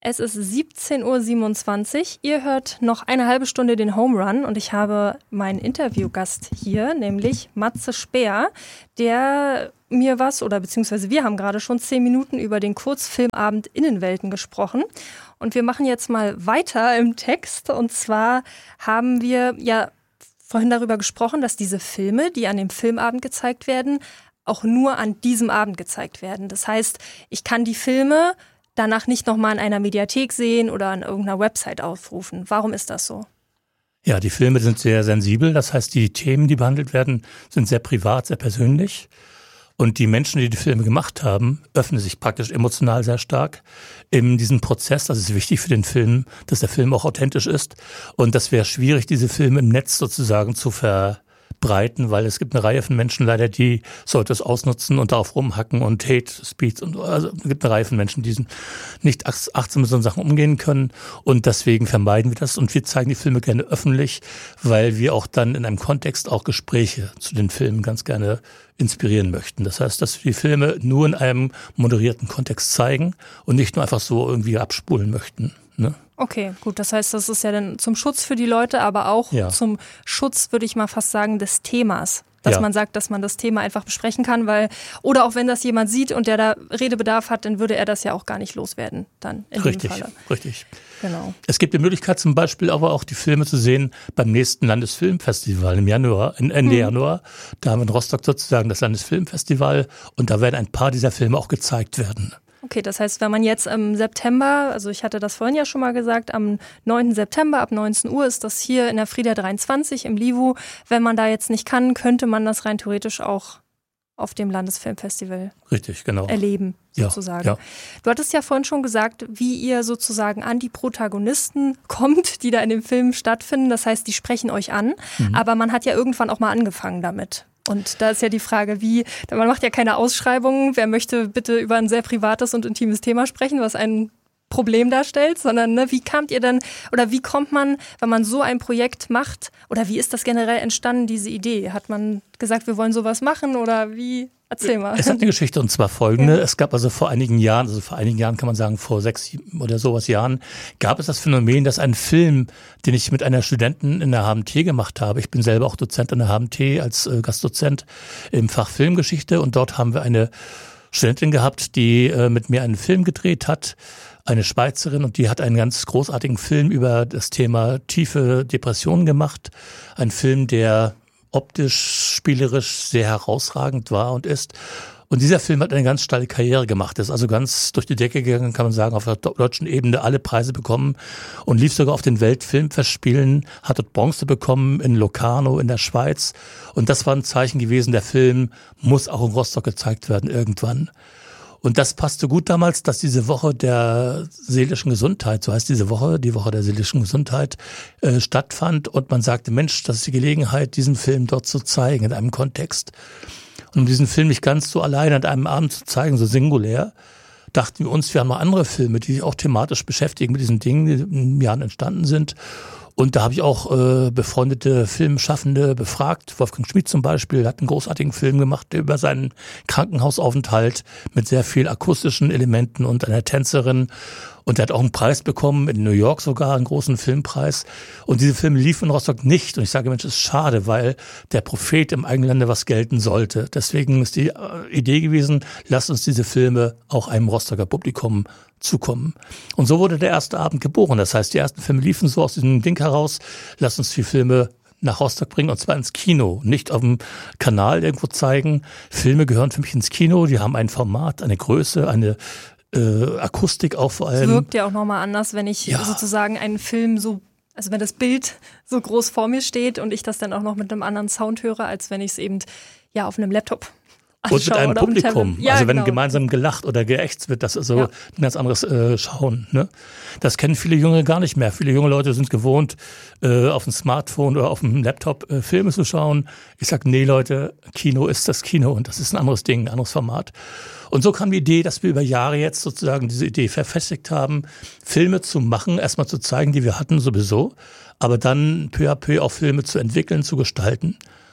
Es ist 17:27 Uhr. Ihr hört noch eine halbe Stunde den Home Run und ich habe meinen Interviewgast hier, nämlich Matze Speer, der mir beziehungsweise wir haben gerade schon 10 Minuten über den Kurzfilmabend Innenwelten gesprochen. Und wir machen jetzt mal weiter im Text. Und zwar haben wir ja vorhin darüber gesprochen, dass diese Filme, die an dem Filmabend gezeigt werden, auch nur an diesem Abend gezeigt werden. Das heißt, ich kann die Filme danach nicht nochmal in einer Mediathek sehen oder an irgendeiner Website aufrufen. Warum ist das so? Ja, die Filme sind sehr sensibel. Das heißt, die Themen, die behandelt werden, sind sehr privat, sehr persönlich. Und die Menschen, die die Filme gemacht haben, öffnen sich praktisch emotional sehr stark in diesem Prozess. Das ist wichtig für den Film, dass der Film auch authentisch ist. Und das wäre schwierig, diese Filme im Netz sozusagen zu verbreiten, weil es gibt eine Reihe von Menschen leider, die so etwas ausnutzen und darauf rumhacken und Hate Speech und also es gibt eine Reihe von Menschen, die nicht achtsam mit so Sachen umgehen können und deswegen vermeiden wir das und wir zeigen die Filme gerne öffentlich, weil wir auch dann in einem Kontext auch Gespräche zu den Filmen ganz gerne inspirieren möchten. Das heißt, dass wir die Filme nur in einem moderierten Kontext zeigen und nicht nur einfach so irgendwie abspulen möchten, ne? Okay, gut, das heißt, das ist ja dann zum Schutz für die Leute, aber auch zum Schutz, würde ich mal fast sagen, des Themas. Dass man sagt, dass man das Thema einfach besprechen kann, oder auch wenn das jemand sieht und der da Redebedarf hat, dann würde er das ja auch gar nicht loswerden, dann in dem Falle. Richtig. Genau. Es gibt die Möglichkeit zum Beispiel aber auch die Filme zu sehen beim nächsten Landesfilmfestival im Januar, Ende Januar. Da haben wir in Rostock sozusagen das Landesfilmfestival und da werden ein paar dieser Filme auch gezeigt werden. Okay, das heißt, wenn man jetzt im September, also ich hatte das vorhin ja schon mal gesagt, am 9. September ab 19 Uhr ist das hier in der Frieda 23 im Livu. Wenn man da jetzt nicht kann, könnte man das rein theoretisch auch auf dem Landesfilmfestival erleben, sozusagen. Ja. Du hattest ja vorhin schon gesagt, wie ihr sozusagen an die Protagonisten kommt, die da in dem Film stattfinden. Das heißt, die sprechen euch an, aber man hat ja irgendwann auch mal angefangen damit. Und da ist ja die Frage, man macht ja keine Ausschreibungen, wer möchte bitte über ein sehr privates und intimes Thema sprechen, was ein Problem darstellt, sondern wie kamt ihr dann, oder wie kommt man, wenn man so ein Projekt macht, oder wie ist das generell entstanden, diese Idee? Hat man gesagt, wir wollen sowas machen, oder wie? Erzähl mal. Es hat eine Geschichte und zwar folgende. Ja. Es gab also vor einigen Jahren kann man sagen vor 6 oder sowas Jahren, gab es das Phänomen, dass ein Film, den ich mit einer Studentin in der HMT gemacht habe, ich bin selber auch Dozent an der HMT als Gastdozent im Fach Filmgeschichte und dort haben wir eine Studentin gehabt, die mit mir einen Film gedreht hat, eine Schweizerin und die hat einen ganz großartigen Film über das Thema tiefe Depressionen gemacht. Ein Film, der optisch, spielerisch sehr herausragend war und ist. Und dieser Film hat eine ganz steile Karriere gemacht. Ist also ganz durch die Decke gegangen, kann man sagen, auf der deutschen Ebene alle Preise bekommen und lief sogar auf den Weltfilmfestspielen, hat dort Bronze bekommen in Locarno in der Schweiz. Und das war ein Zeichen gewesen, der Film muss auch in Rostock gezeigt werden irgendwann. Und das passte gut damals, dass diese Woche der seelischen Gesundheit, so heißt diese Woche, die Woche der seelischen Gesundheit, stattfand. Und man sagte, Mensch, das ist die Gelegenheit, diesen Film dort zu zeigen, in einem Kontext. Und um diesen Film nicht ganz so alleine an einem Abend zu zeigen, so singulär, dachten wir uns, wir haben noch andere Filme, die sich auch thematisch beschäftigen mit diesen Dingen, die in den Jahren entstanden sind. Und da habe ich auch befreundete Filmschaffende befragt. Wolfgang Schmid zum Beispiel hat einen großartigen Film gemacht über seinen Krankenhausaufenthalt mit sehr viel akustischen Elementen und einer Tänzerin. Und er hat auch einen Preis bekommen, in New York sogar, einen großen Filmpreis. Und diese Filme liefen in Rostock nicht. Und ich sage, Mensch, das ist schade, weil der Prophet im eigenen Lande was gelten sollte. Deswegen ist die Idee gewesen, lasst uns diese Filme auch einem Rostocker Publikum zukommen. Und so wurde der erste Abend geboren. Das heißt, die ersten Filme liefen so aus diesem Ding heraus, lasst uns die Filme nach Rostock bringen, und zwar ins Kino, nicht auf dem Kanal irgendwo zeigen. Filme gehören für mich ins Kino, die haben ein Format, eine Größe, eine Akustik auch vor allem. Es wirkt ja auch nochmal anders, wenn ich sozusagen einen Film also wenn das Bild so groß vor mir steht und ich das dann auch noch mit einem anderen Sound höre, als wenn ich es eben auf einem Laptop anschaue. Und mit einem Publikum. Ja, also wenn gemeinsam gelacht oder geächtzt wird, das ist so ein ganz anderes Schauen. Ne? Das kennen viele Junge gar nicht mehr. Viele junge Leute sind gewohnt, auf dem Smartphone oder auf dem Laptop Filme zu schauen. Ich sage, nee Leute, Kino ist das Kino und das ist ein anderes Ding, ein anderes Format. Und so kam die Idee, dass wir über Jahre jetzt sozusagen diese Idee verfestigt haben, Filme zu machen, erstmal zu zeigen, die wir hatten sowieso, aber dann peu à peu auch Filme zu entwickeln, zu gestalten.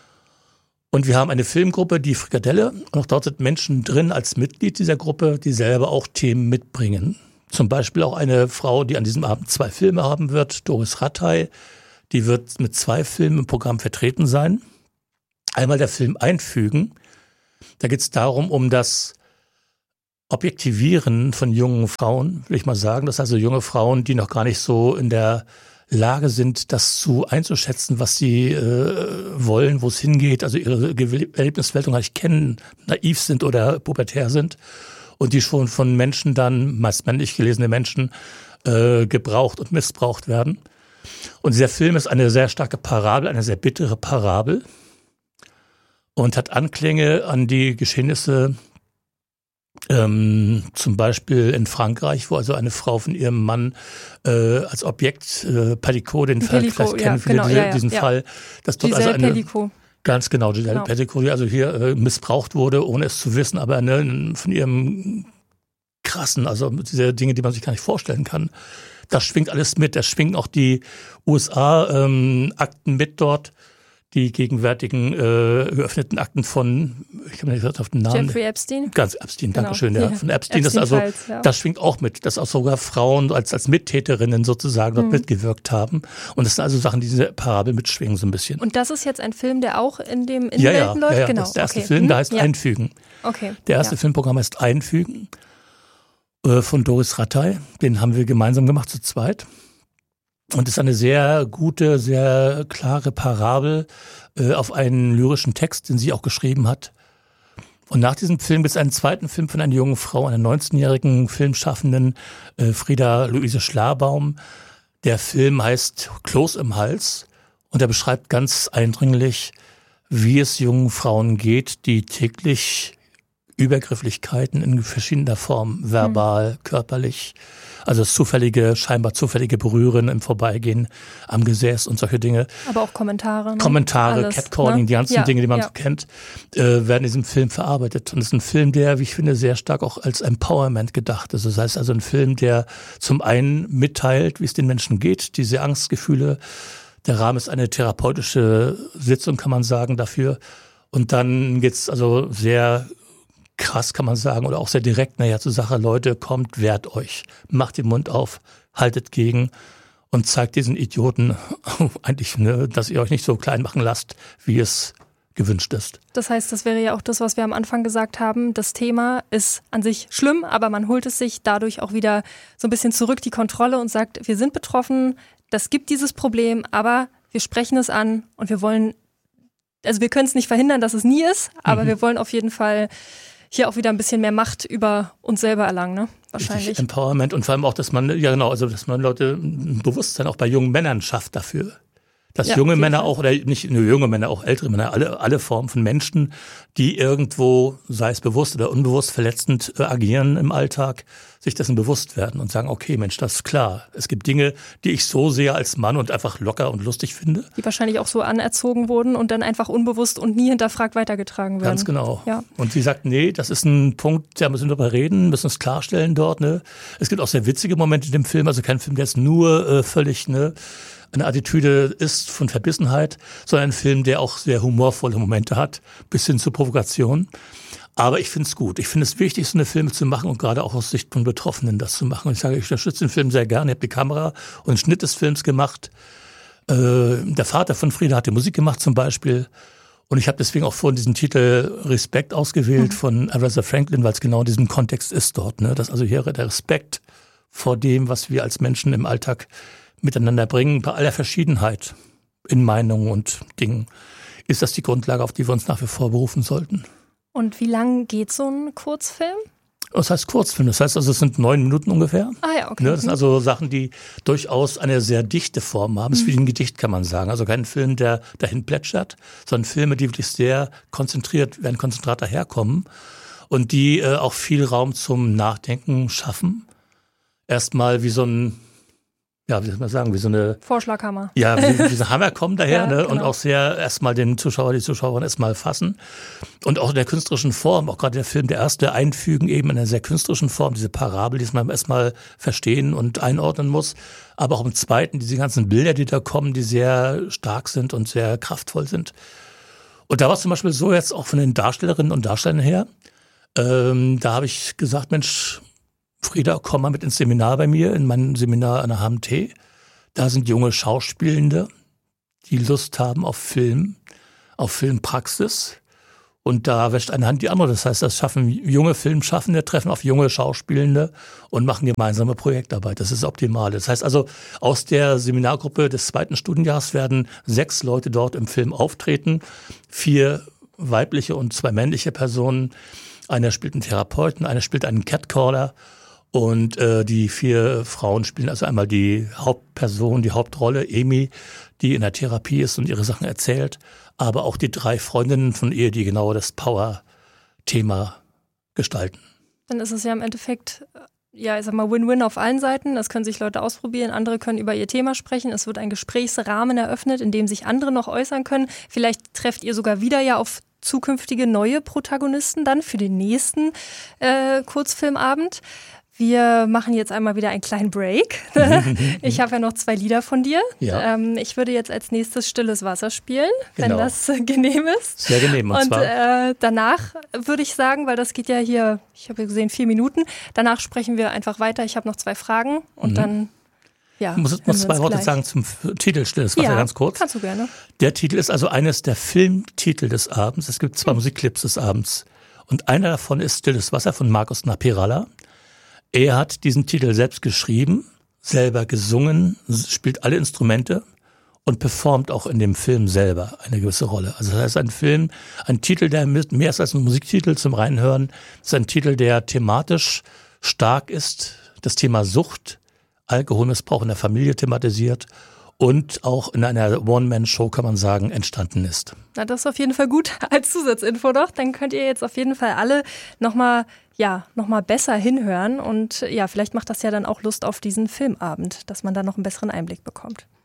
Und wir haben eine Filmgruppe, die Frikadelle, und auch dort sind Menschen drin als Mitglied dieser Gruppe, die selber auch Themen mitbringen. Zum Beispiel auch eine Frau, die an diesem Abend 2 Filme haben wird, Doris Rattay, die wird mit 2 Filmen im Programm vertreten sein. Einmal der Film Einfügen. Da geht es darum, um das Objektivieren von jungen Frauen, will ich mal sagen. Das sind also junge Frauen, die noch gar nicht so in der Lage sind, das einzuschätzen, was sie wollen, wo es hingeht, also ihre Erlebniswelt noch gar nicht kennen, naiv sind oder pubertär sind und die schon von Menschen dann, meist männlich gelesene Menschen, gebraucht und missbraucht werden. Und dieser Film ist eine sehr starke Parabel, eine sehr bittere Parabel und hat Anklänge an die Geschehnisse zum Beispiel in Frankreich, wo also eine Frau von ihrem Mann als Objekt, Pellicot, den Fall vielleicht kennen viele diesen Fall, dass dort Giselle also eine Pellicot. Ganz genau, Giselle Pellicot, die also hier missbraucht wurde, ohne es zu wissen, aber von ihrem krassen, also diese Dinge, die man sich gar nicht vorstellen kann. Das schwingt alles mit, das schwingen auch die USA-Akten mit dort. Die gegenwärtigen geöffneten Akten von, ich habe nicht gesagt auf den Namen. Jeffrey Epstein. Ganz Epstein, genau. Dankeschön, ja. Von Epstein, das also, das schwingt auch mit, dass auch sogar Frauen als Mittäterinnen sozusagen dort mitgewirkt haben. Und das sind also Sachen, die diese Parabel mitschwingen so ein bisschen. Und das ist jetzt ein Film, der auch in dem Innenwelten läuft? Ja, genau. Das ist der erste Film, der heißt Einfügen. Okay. Der erste Filmprogramm heißt Einfügen von Doris Rattay. Den haben wir gemeinsam gemacht, zu zweit. Und ist eine sehr gute, sehr klare Parabel auf einen lyrischen Text, den sie auch geschrieben hat. Und nach diesem Film gibt es einen zweiten Film von einer jungen Frau, einer 19-jährigen Filmschaffenden, Frieda Luise Schlabaum. Der Film heißt Kloß im Hals und er beschreibt ganz eindringlich, wie es jungen Frauen geht, die täglich Übergrifflichkeiten in verschiedener Form, verbal, körperlich, also das scheinbar zufällige Berühren im Vorbeigehen am Gesäß und solche Dinge. Aber auch Kommentare. Ne? Kommentare, alles, Catcalling, ne? die ganzen Dinge, die man so kennt, werden in diesem Film verarbeitet. Und es ist ein Film, der, wie ich finde, sehr stark auch als Empowerment gedacht ist. Das heißt also ein Film, der zum einen mitteilt, wie es den Menschen geht, diese Angstgefühle. Der Rahmen ist eine therapeutische Sitzung, kann man sagen, dafür. Und dann geht's also sehr krass, kann man sagen, oder auch sehr direkt, zur Sache, Leute, kommt, wehrt euch, macht den Mund auf, haltet gegen und zeigt diesen Idioten eigentlich, dass ihr euch nicht so klein machen lasst, wie es gewünscht ist. Das heißt, das wäre ja auch das, was wir am Anfang gesagt haben. Das Thema ist an sich schlimm, aber man holt es sich dadurch auch wieder so ein bisschen zurück, die Kontrolle, und sagt, wir sind betroffen, das gibt dieses Problem, aber wir sprechen es an und wir wollen, also wir können es nicht verhindern, dass es nie ist, aber wir wollen auf jeden Fall hier auch wieder ein bisschen mehr Macht über uns selber erlangen, ne? Wahrscheinlich. Richtig, Empowerment und vor allem auch, dass man, dass man Leute ein Bewusstsein auch bei jungen Männern schafft dafür. Dass junge Männer auch, oder nicht nur junge Männer, auch ältere Männer, alle Formen von Menschen, die irgendwo, sei es bewusst oder unbewusst, verletzend agieren im Alltag, sich dessen bewusst werden und sagen, okay, Mensch, das ist klar. Es gibt Dinge, die ich so sehe als Mann und einfach locker und lustig finde. Die wahrscheinlich auch so anerzogen wurden und dann einfach unbewusst und nie hinterfragt weitergetragen werden. Ganz genau. Ja. Und sie sagt, nee, das ist ein Punkt, da müssen wir drüber reden, müssen uns klarstellen dort. Ne? Es gibt auch sehr witzige Momente in dem Film, also kein Film, der jetzt nur völlig eine Attitüde ist von Verbissenheit, sondern ein Film, der auch sehr humorvolle Momente hat, bis hin zur Provokation. Aber ich finde es gut. Ich finde es wichtig, so eine Filme zu machen und gerade auch aus Sicht von Betroffenen das zu machen. Und ich sage, ich unterstütze den Film sehr gerne. Ich habe die Kamera und den Schnitt des Films gemacht. Der Vater von Frieda hat die Musik gemacht zum Beispiel. Und ich habe deswegen auch vorhin diesen Titel Respekt ausgewählt von Aretha Franklin, weil es genau in diesem Kontext ist dort. Ne? Dass also hier der Respekt vor dem, was wir als Menschen im Alltag miteinander bringen, bei aller Verschiedenheit in Meinungen und Dingen, ist das die Grundlage, auf die wir uns nach wie vor berufen sollten. Und wie lang geht so ein Kurzfilm? Das heißt Kurzfilm, das heißt also, es sind 9 Minuten ungefähr. Ah ja, okay. Das sind also Sachen, die durchaus eine sehr dichte Form haben. Das ist wie ein Gedicht, kann man sagen. Also kein Film, der dahin plätschert, sondern Filme, die wirklich sehr konzentriert, werden konzentrat daherkommen und die auch viel Raum zum Nachdenken schaffen. Erstmal wie so ein, wie soll man sagen, wie so eine Vorschlaghammer. Ja, wie so ein Hammer kommen daher, Ja, genau. Und genau. auch sehr erstmal den Zuschauer, die Zuschauerin erstmal fassen. Und auch in der künstlerischen Form, auch gerade der Film, der erste Einfügen eben in einer sehr künstlerischen Form, diese Parabel, die man erstmal verstehen und einordnen muss. Aber auch im zweiten, diese ganzen Bilder, die da kommen, die sehr stark sind und sehr kraftvoll sind. Und da war es zum Beispiel so jetzt auch von den Darstellerinnen und Darstellern her, da habe ich gesagt, Mensch, Frieda, komm mal mit ins Seminar bei mir, in mein Seminar an der HMT. Da sind junge Schauspielende, die Lust haben auf Film, auf Filmpraxis. Und da wäscht eine Hand die andere. Das heißt, das schaffen junge Filmschaffende, treffen auf junge Schauspielende und machen gemeinsame Projektarbeit. Das ist optimal. Das heißt also, aus der Seminargruppe des 2. Studienjahres werden 6 Leute dort im Film auftreten. 4 weibliche und 2 männliche Personen. Einer spielt einen Therapeuten, einer spielt einen Catcaller. Und die 4 Frauen spielen also einmal die Hauptperson, die Hauptrolle, Amy, die in der Therapie ist und ihre Sachen erzählt, aber auch die 3 Freundinnen von ihr, die genau das Power-Thema gestalten. Dann ist es ja im Endeffekt, ja, ich sag mal, Win-Win auf allen Seiten. Das können sich Leute ausprobieren, andere können über ihr Thema sprechen. Es wird ein Gesprächsrahmen eröffnet, in dem sich andere noch äußern können. Vielleicht trefft ihr sogar wieder ja auf zukünftige neue Protagonisten dann für den nächsten Kurzfilmabend. Wir machen jetzt einmal wieder einen kleinen Break. Ich habe ja noch 2 Lieder von dir. Ja. Ich würde jetzt als nächstes Stilles Wasser spielen, wenn das genehm ist. Sehr genehm. Und danach würde ich sagen, weil das geht ja hier, ich habe ja gesehen, 4 Minuten. Danach sprechen wir einfach weiter. Ich habe noch 2 Fragen und dann, ja. Ich muss 2 Worte sagen zum Titel Stilles Wasser, ganz kurz. Kannst du gerne. Der Titel ist also eines der Filmtitel des Abends. Es gibt 2 Musikclips des Abends. Und einer davon ist Stilles Wasser von Markus Napiralla. Er hat diesen Titel selbst geschrieben, selber gesungen, spielt alle Instrumente und performt auch in dem Film selber eine gewisse Rolle. Also das heißt, ein Titel, der mehr ist als ein Musiktitel zum Reinhören, ist ein Titel, der thematisch stark ist, das Thema Sucht, Alkoholmissbrauch in der Familie thematisiert und auch in einer One-Man-Show, kann man sagen, entstanden ist. Na, das ist auf jeden Fall gut als Zusatzinfo doch. Dann könnt ihr jetzt auf jeden Fall alle nochmal besser hinhören und ja, vielleicht macht das ja dann auch Lust auf diesen Filmabend, dass man da noch einen besseren Einblick bekommt.